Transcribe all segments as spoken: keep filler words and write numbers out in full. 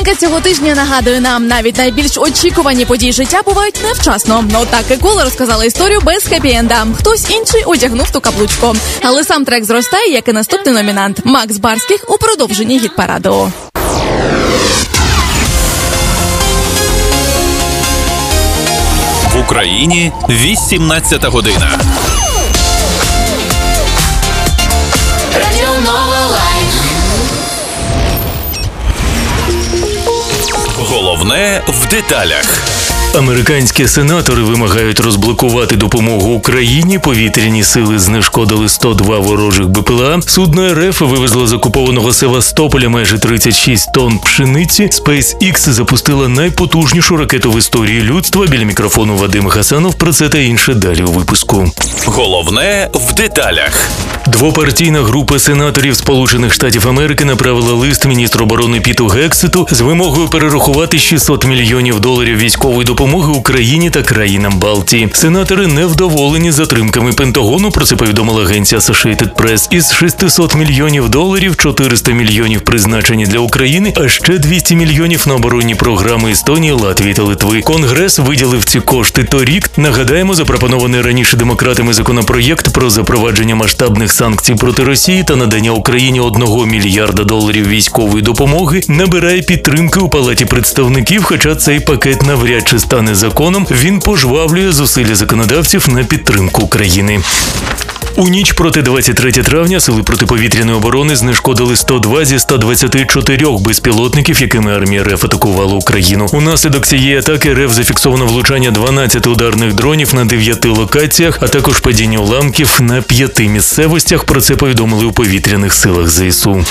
Новинка цього тижня нагадує нам, навіть найбільш очікувані події життя бувають невчасно. Ну так і Кола розказала історію без хеппі-енда. Хтось інший одягнув ту каблучку. Але сам трек зростає, як і наступний номінант – Макс Барських у продовженні гіт-параду. В Україні вісімнадцята година. Головне в деталях. Американські сенатори вимагають розблокувати допомогу Україні. Повітряні сили знешкодили сто два ворожих БПЛА. Судно РФ вивезло з окупованого Севастополя майже тридцять шість тонн пшениці. SpaceX запустила найпотужнішу ракету в історії людства. Біля мікрофону Вадим Хасанов. Про це та інше далі у випуску. Головне в деталях. Двопартійна група сенаторів Сполучених Штатів Америки направила лист міністру оборони Піту Гексету з вимогою перерахувати шістсот мільйонів доларів військової допомоги Україні та країнам Балтії. Сенатори невдоволені затримками Пентагону, про це повідомила агенція Associated Press. Із шістсот мільйонів доларів чотириста мільйонів призначені для України, а ще двісті мільйонів на оборонні програми Естонії, Латвії та Литви. Конгрес виділив ці кошти торік. Нагадаємо, запропонований раніше демократами законопроєкт про запровадження масштабних санкцій проти Росії та надання Україні одного мільярда доларів військової допомоги набирає підтримки у Палаті представників, хоча цей пакет навряд чи стане законом, він пожвавлює зусилля законодавців на підтримку України. У ніч проти двадцять третього травня сили протиповітряної оборони знешкодили сто два зі ста двадцяти чотирьох безпілотників, якими армія РФ атакувала Україну. Унаслідок цієї атаки РФ зафіксовано влучання дванадцяти ударних дронів на дев'яти локаціях, а також падіння уламків на п'яти місцевостях. Про це повідомили у повітряних силах ЗСУ.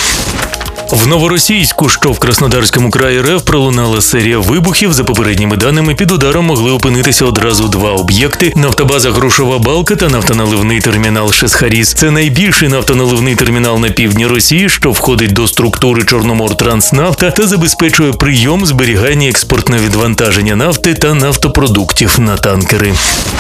В Новоросійську, що в Краснодарському краї РФ, пролунала серія вибухів. За попередніми даними, під ударом могли опинитися одразу два об'єкти – нафтобаза «Грошова балка» та нафтоналивний термінал «Шесхаріс». Це найбільший нафтоналивний термінал на півдні Росії, що входить до структури Чорномортранснафта та забезпечує прийом, зберігання, експортне відвантаження нафти та нафтопродуктів на танкери.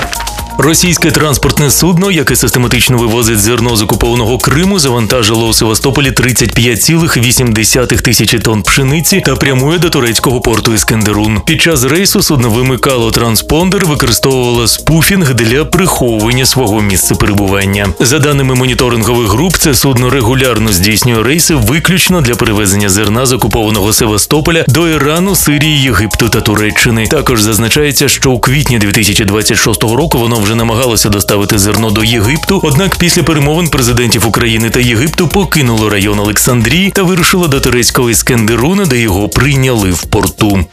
Російське транспортне судно, яке систематично вивозить зерно з окупованого Криму, завантажило у Севастополі тридцять п'ять цілих вісім десятих тисячі тонн пшениці та прямує до турецького порту Іскендерун. Під час рейсу судно вимикало транспондер, використовувало спуфінг для приховування свого місця перебування. За даними моніторингових груп, це судно регулярно здійснює рейси виключно для перевезення зерна з окупованого Севастополя до Ірану, Сирії, Єгипту та Туреччини. Також зазначається, що у квітні дві тисячі двадцять шостого року воно вже намагалося доставити зерно до Єгипту, однак після перемовин президентів України та Єгипту покинуло район Олександрії та вирушило до турецького Іскендеруна, де його прийняли в порту.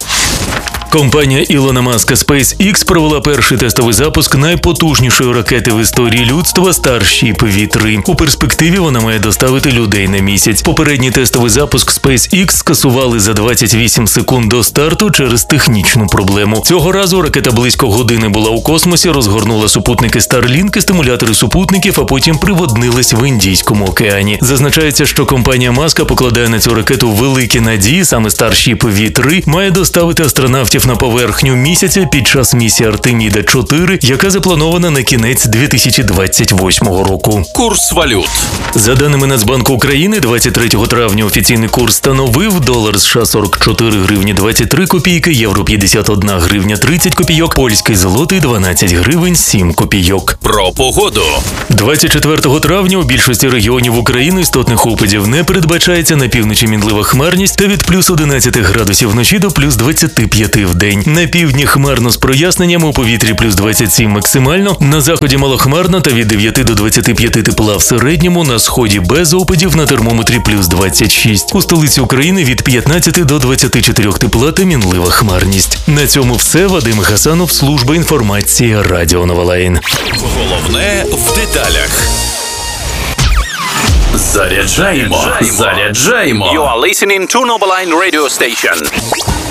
Компанія Ілона Маска SpaceX провела перший тестовий запуск найпотужнішої ракети в історії людства Starship ві три. У перспективі вона має доставити людей на місяць. Попередній тестовий запуск SpaceX скасували за двадцять вісім секунд до старту через технічну проблему. Цього разу ракета близько години була у космосі, розгорнула супутники Starlink і стимулятори супутників, а потім приводнилась в Індійському океані. Зазначається, що компанія Маска покладає на цю ракету великі надії. Саме Starship ві три має доставити астронавтів на поверхню місяця під час місії Артеміда чотири, яка запланована на кінець дві тисячі двадцять восьмого року. Курс валют. За даними Нацбанку України, двадцять третього травня офіційний курс становив долар США сорок чотири гривні двадцять три копійки, євро п'ятдесят одна гривня тридцять копійок, польський злотий дванадцять гривень сім копійок. Про погоду. двадцять четвертого травня у більшості регіонів України істотних опадів не передбачається. На півночі мінлива хмарність та від плюс одинадцяти градусів вночі до плюс двадцяти п'яти в день. На півдні хмарно з проясненнями, у повітрі плюс двадцять сім максимально, на заході малохмарно та від дев'яти до двадцяти п'яти тепла в середньому, на сході без опадів, на термометрі плюс двадцять шість. У столиці України від п'ятнадцяти до двадцяти чотирьох тепла та мінлива хмарність. На цьому все. Вадим Хасанов, служба інформації, Радіо Новолайн. Головне в деталях. Заряджаємо. Заряджаємо. You are listening to Novoline Radio Station.